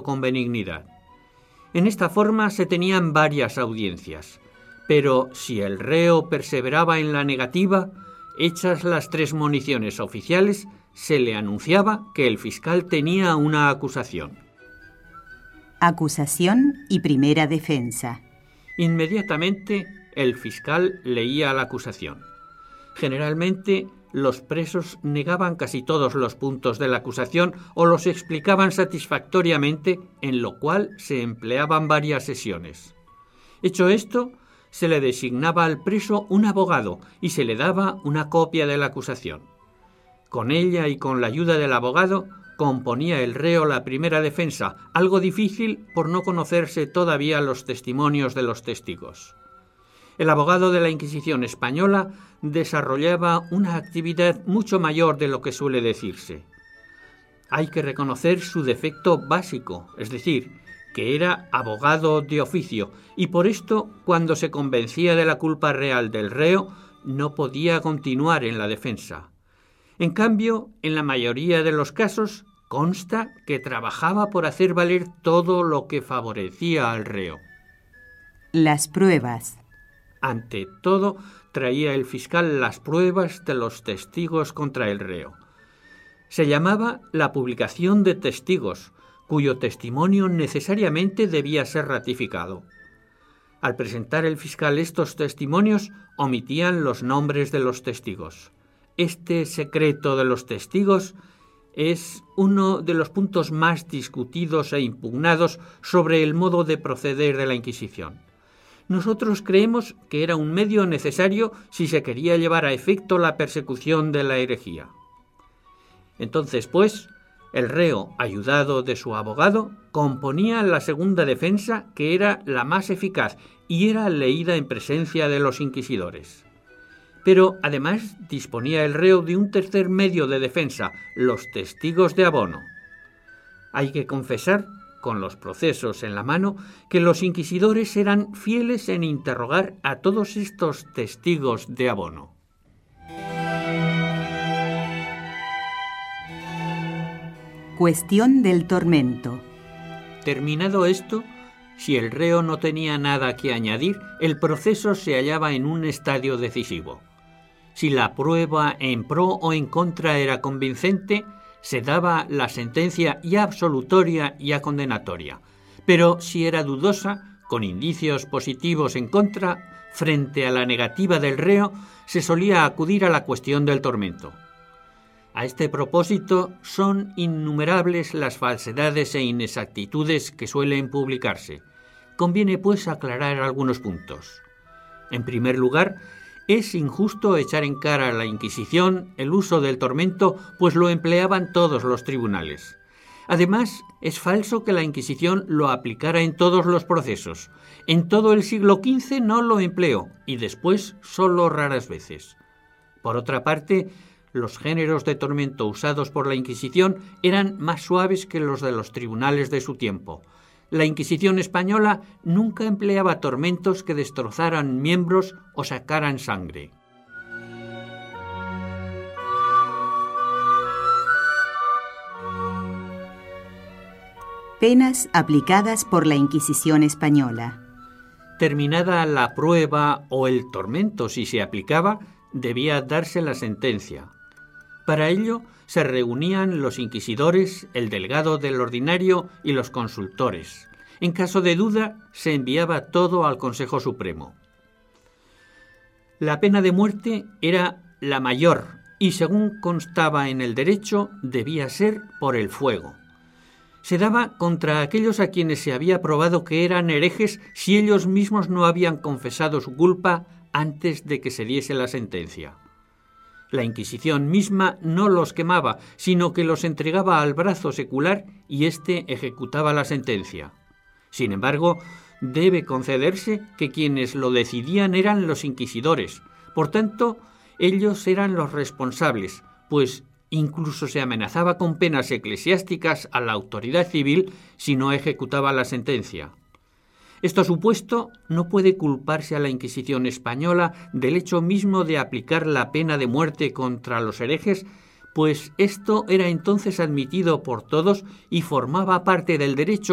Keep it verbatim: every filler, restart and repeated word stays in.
con benignidad. En esta forma se tenían varias audiencias, pero si el reo perseveraba en la negativa, hechas las tres moniciones oficiales, se le anunciaba que el fiscal tenía una acusación. Acusación y primera defensa. Inmediatamente el fiscal leía la acusación. Generalmente los presos negaban casi todos los puntos de la acusación o los explicaban satisfactoriamente, en lo cual se empleaban varias sesiones. Hecho esto, se le designaba al preso un abogado y se le daba una copia de la acusación. Con ella y con la ayuda del abogado componía el reo la primera defensa, algo difícil por no conocerse todavía los testimonios de los testigos. El abogado de la Inquisición española desarrollaba una actividad mucho mayor de lo que suele decirse. Hay que reconocer su defecto básico, es decir, que era abogado de oficio, y por esto, cuando se convencía de la culpa real del reo, no podía continuar en la defensa. En cambio, en la mayoría de los casos, consta que trabajaba por hacer valer todo lo que favorecía al reo. Las pruebas. Ante todo, traía el fiscal las pruebas de los testigos contra el reo. Se llamaba la publicación de testigos, cuyo testimonio necesariamente debía ser ratificado. Al presentar el fiscal estos testimonios, omitían los nombres de los testigos. Este secreto de los testigos es uno de los puntos más discutidos e impugnados sobre el modo de proceder de la Inquisición. Nosotros creemos que era un medio necesario si se quería llevar a efecto la persecución de la herejía. Entonces, pues, el reo, ayudado de su abogado, componía la segunda defensa, que era la más eficaz y era leída en presencia de los inquisidores. Pero, además, disponía el reo de un tercer medio de defensa, los testigos de abono. Hay que confesar, con los procesos en la mano, que los inquisidores eran fieles en interrogar a todos estos testigos de abono. Cuestión del tormento. Terminado esto, si el reo no tenía nada que añadir, el proceso se hallaba en un estadio decisivo. Si la prueba en pro o en contra era convincente, se daba la sentencia ya absolutoria y ya condenatoria. Pero si era dudosa, con indicios positivos en contra, frente a la negativa del reo, se solía acudir a la cuestión del tormento. A este propósito, son innumerables las falsedades e inexactitudes que suelen publicarse. Conviene, pues, aclarar algunos puntos. En primer lugar, es injusto echar en cara a la Inquisición el uso del tormento, pues lo empleaban todos los tribunales. Además, es falso que la Inquisición lo aplicara en todos los procesos. En todo el siglo quince no lo empleó, y después solo raras veces. Por otra parte, los géneros de tormento usados por la Inquisición eran más suaves que los de los tribunales de su tiempo. La Inquisición española nunca empleaba tormentos que destrozaran miembros o sacaran sangre. Penas aplicadas por la Inquisición española. Terminada la prueba o el tormento, si se aplicaba, debía darse la sentencia. Para ello se reunían los inquisidores, el delegado del ordinario y los consultores. En caso de duda, se enviaba todo al Consejo Supremo. La pena de muerte era la mayor y, según constaba en el derecho, debía ser por el fuego. Se daba contra aquellos a quienes se había probado que eran herejes si ellos mismos no habían confesado su culpa antes de que se diese la sentencia. La Inquisición misma no los quemaba, sino que los entregaba al brazo secular y éste ejecutaba la sentencia. Sin embargo, debe concederse que quienes lo decidían eran los inquisidores. Por tanto, ellos eran los responsables, pues incluso se amenazaba con penas eclesiásticas a la autoridad civil si no ejecutaba la sentencia. Esto supuesto, no puede culparse a la Inquisición española del hecho mismo de aplicar la pena de muerte contra los herejes, pues esto era entonces admitido por todos y formaba parte del derecho